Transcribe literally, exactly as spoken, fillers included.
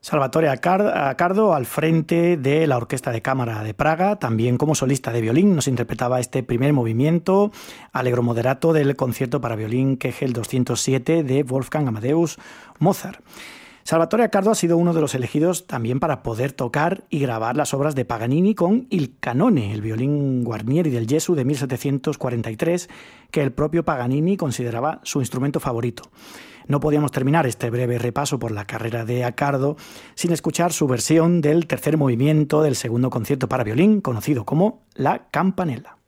Salvatore Accardo al frente de la Orquesta de Cámara de Praga, también como solista de violín, nos interpretaba este primer movimiento, Allegro moderato del concierto para violín Kegel doscientos siete de Wolfgang Amadeus Mozart. Salvatore Accardo ha sido uno de los elegidos también para poder tocar y grabar las obras de Paganini con Il Canone, el violín Guarnieri del Gesù de mil setecientos cuarenta y tres, que el propio Paganini consideraba su instrumento favorito. No podíamos terminar este breve repaso por la carrera de Accardo sin escuchar su versión del tercer movimiento del segundo concierto para violín, conocido como La Campanella.